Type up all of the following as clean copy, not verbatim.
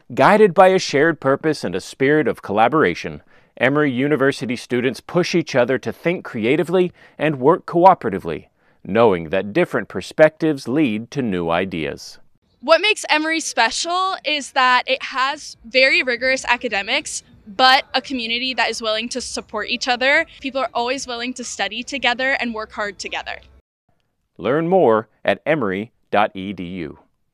Guided by a shared purpose and a spirit of collaboration, Emory University students push each other to think creatively and work cooperatively, knowing that different perspectives lead to new ideas. What makes Emory special is that it has very rigorous academics, but a community that is willing to support each other. People are always willing to study together and work hard together. Learn more at emory.edu.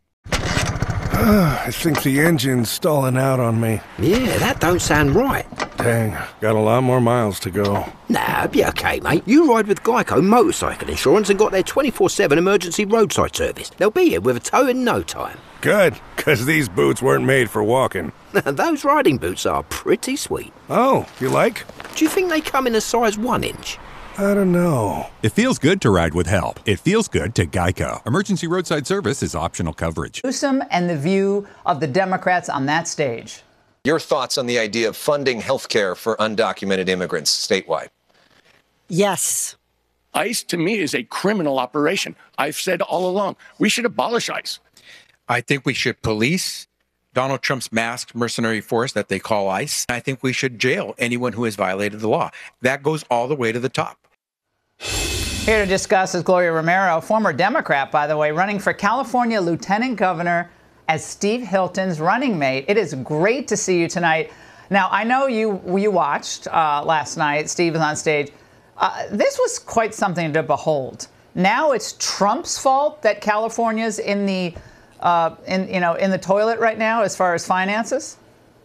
I think the engine's stalling out on me. Yeah, that don't sound right. Dang, got a lot more miles to go. Nah, be okay, mate. You ride with Geico Motorcycle Insurance and got their 24/7 emergency roadside service. They'll be here with a tow in no time. Good, 'cause these boots weren't made for walking. Those riding boots are pretty sweet. Oh, you like? Do you think they come in a size 1-inch? I don't know. It feels good to ride with help. It feels good to Geico. Emergency roadside service is optional coverage. Newsom and the view of the Democrats on that stage. Your thoughts on the idea of funding health care for undocumented immigrants statewide? Yes. ICE, to me, is a criminal operation. I've said all along, we should abolish ICE. I think we should police Donald Trump's masked mercenary force that they call ICE. I think we should jail anyone who has violated the law. That goes all the way to the top. Here to discuss is Gloria Romero, former Democrat, by the way, running for California Lieutenant Governor as Steve Hilton's running mate. It is great to see you tonight. Now, I know you watched last night. Steve was on stage. This was quite something to behold. Now it's Trump's fault that California's in the toilet right now as far as finances.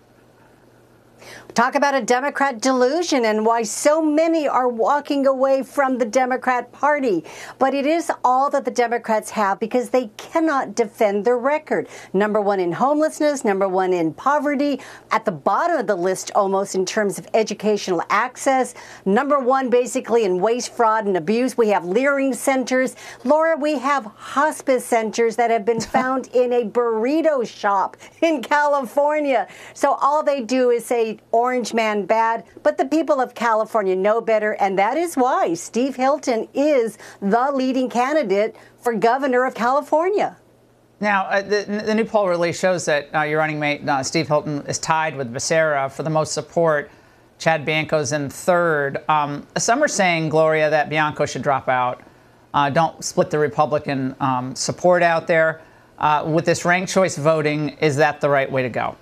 Talk about a Democrat delusion and why so many are walking away from the Democrat Party. But it is all that the Democrats have because they cannot defend their record. Number one in homelessness, number one in poverty, at the bottom of the list almost in terms of educational access, number one basically in waste, fraud, and abuse. We have Leering centers. Laura, we have hospice centers that have been found in a burrito shop in California. So all they do is say, Orange man bad, but the people of California know better, and that is why Steve Hilton is the leading candidate for governor of California. Now, the new poll release shows that your running mate, Steve Hilton, is tied with Becerra for the most support. Chad Bianco's in third. Some are saying, Gloria, that Bianco should drop out. Don't split the Republican support out there. With this ranked choice voting, is that the right way to go?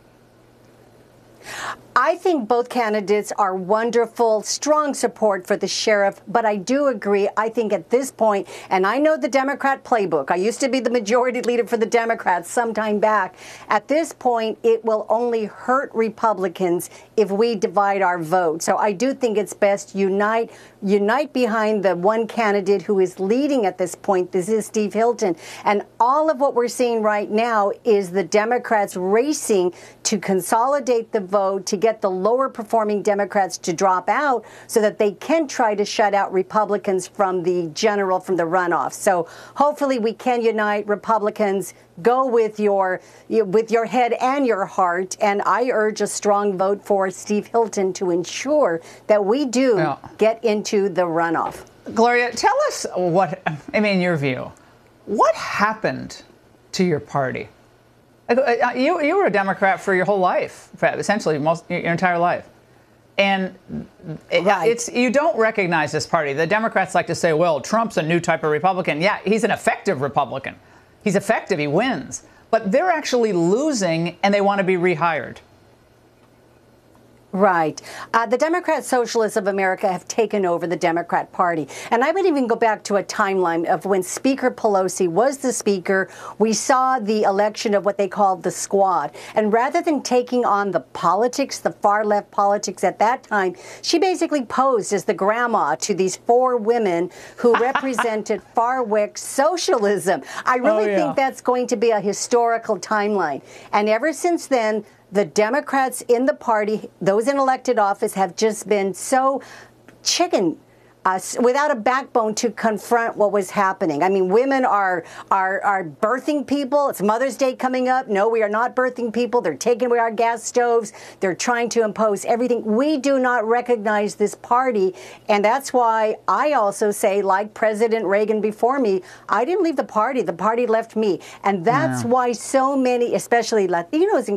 I think both candidates are wonderful, strong support for the sheriff, but I do agree. I think at this point, and I know the Democrat playbook. I used to be the majority leader for the Democrats some time back. At this point, it will only hurt Republicans if we divide our vote. So I do think it's best unite behind the one candidate who is leading at this point. This is Steve Hilton. And all of what we're seeing right now is the Democrats racing to consolidate the vote, to get the lower performing Democrats to drop out so that they can try to shut out Republicans from the runoff. So hopefully we can unite Republicans. Go with your head and your heart, and I urge a strong vote for Steve Hilton to ensure that we do get into the runoff. Gloria, tell us in your view, what happened to your party? You were a Democrat for your whole life, essentially your entire life. And you don't recognize this party. The Democrats like to say, well, Trump's a new type of Republican. Yeah, he's an effective Republican. He's effective. He wins. But they're actually losing, and they want to be rehired. Right. The Democrat Socialists of America have taken over the Democrat Party. And I would even go back to a timeline of when Speaker Pelosi was the Speaker. We saw the election of what they called the Squad. And rather than taking on the politics, the far left politics at that time, she basically posed as the grandma to these four women who represented far left socialism. I really think that's going to be a historical timeline. And ever since then, the Democrats in the party, those in elected office, have just been so without a backbone to confront what was happening. I mean, women are birthing people. It's Mother's Day coming up. No, we are not birthing people. They're taking away our gas stoves. They're trying to impose everything. We do not recognize this party, and that's why I also say, like President Reagan before me, I didn't leave the party. The party left me. And that's why so many, especially Latinos in